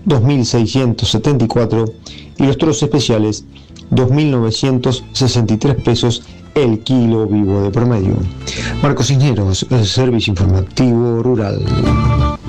2.674 y los toros especiales 2.963 pesos el kilo vivo de promedio. Marcos Cisneros, el Servicio Informativo Rural.